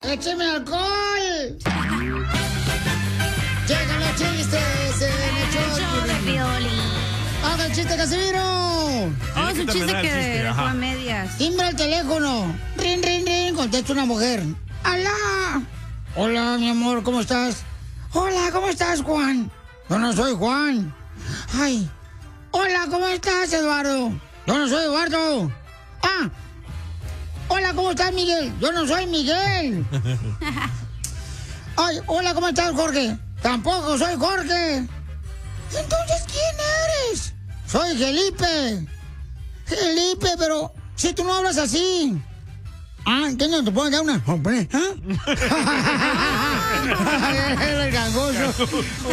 ¡Écheme alcohol! ¡Llegan los chistes en el show de Piolín! ¡Haga el chiste, Casimiro! Oh, su chiste que dejó a medias. Timbra el teléfono. Rin, rin, rin. Contesta una mujer. ¡Alá! Hola, mi amor, ¿cómo estás? Hola, ¿cómo estás, Juan? Yo no soy Juan. Ay. Hola, ¿cómo estás, Eduardo? Yo no soy Eduardo. Ah. Hola, ¿cómo estás, Miguel? Yo no soy Miguel. Ay, hola, ¿cómo estás, Jorge? Tampoco soy Jorge. Entonces, ¿quién eres? Soy Felipe. Felipe, pero si tú no hablas así. Ah, ¿entiendes? ¿No te puedo dar una? ¿Ah? Era el gangoso.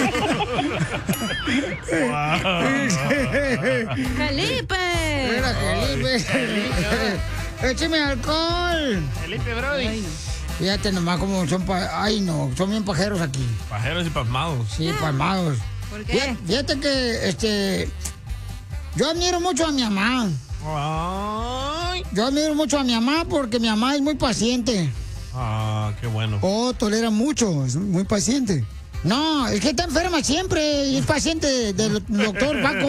¡Felipe! Era Felipe. ¡Écheme alcohol! Felipe, Brody. Fíjate nomás cómo son ay, no, son bien pajeros aquí. Pajeros y pasmados. Sí, pasmados. ¿Por qué? Fíjate que, yo admiro mucho a mi mamá. Ay. Yo admiro mucho a mi mamá porque mi mamá es muy paciente. Ah, qué bueno. Oh, tolera mucho, es muy paciente. No, es que está enferma siempre y es paciente del doctor Paco.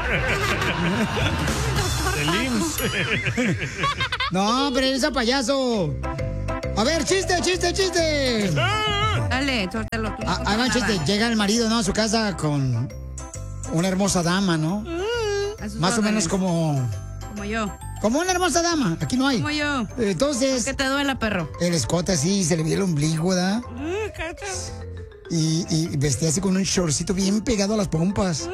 Del IMSS. No, pero eres a payaso. A ver, chiste. Dale, suéltalo tú. Ahí va un chiste. Llega el marido, ¿no? A su casa con una hermosa dama, ¿no? Más o menos como yo. Como una hermosa dama. Aquí no hay. Como yo. Entonces. ¿Qué te duela, perro? El escote así, se le veía el ombligo, ¿verdad? Y vestía así con un shortcito bien pegado a las pompas.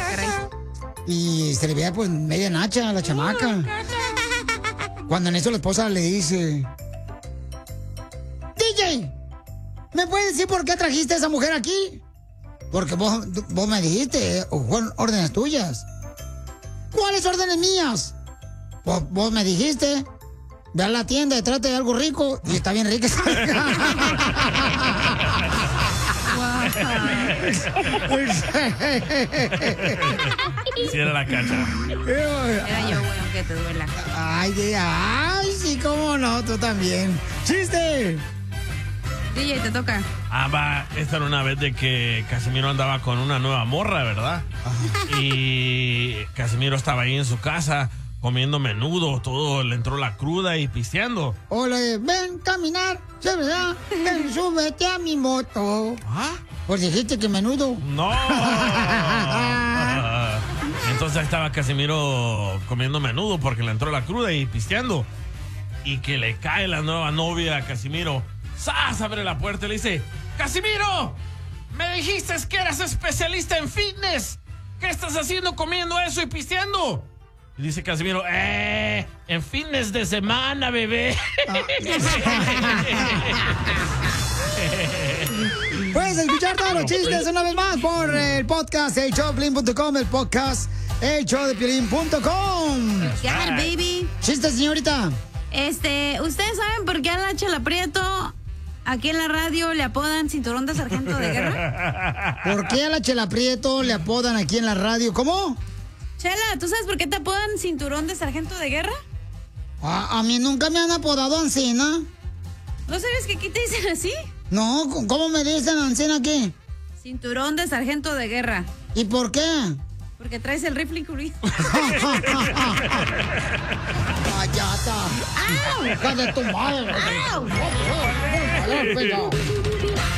Y se le veía pues media nacha a la chamaca. Cuando en eso la esposa le dice: DJ, ¿me puedes decir por qué trajiste a esa mujer aquí? Porque vos me dijiste, fueron órdenes tuyas. ¿Cuáles órdenes mías? Vos me dijiste, ve a la tienda y trate de algo rico. Y está bien rica esa Si era la cacha. Era yo, güey, aunque te duela. Ay, sí, cómo no, tú también. ¡Chiste! DJ, te toca. Esta era una vez de que Casimiro andaba con una nueva morra, ¿verdad? Ajá. Y Casimiro estaba ahí en su casa comiendo menudo, todo, le entró la cruda y pisteando. Hola, ven, caminar, se verdad, ven, súbete a mi moto. ¿Ah? Pues dijiste que menudo. No. Entonces ahí estaba Casimiro comiendo menudo porque le entró la cruda y pisteando. Y que le cae la nueva novia a Casimiro. ¡Sas! Abre la puerta y le dice: ¡Casimiro! Me dijiste que eras especialista en fitness. ¿Qué estás haciendo comiendo eso y pisteando? Y dice Casimiro: en fitness de semana, bebé. Puedes escuchar todos los chistes una vez más por el podcast elshowdepiolín.com, el podcast elshowdepiolín.com. Yeah, baby. Chiste, señorita. ¿Ustedes saben por qué a la Chela Prieto aquí en la radio le apodan cinturón de sargento de guerra? ¿Por qué a la Chela Prieto le apodan aquí en la radio? ¿Cómo? Chela, ¿tú sabes por qué te apodan cinturón de sargento de guerra? A mí nunca me han apodado Ancina. ¿No sabes que aquí te dicen así? No, ¿cómo me dicen Ancina aquí? Cinturón de sargento de guerra. ¿Y por qué? Porque traes el rifle incluido. ¡Cállate! ¡Au! ¡Hija de tu madre! ¡Au!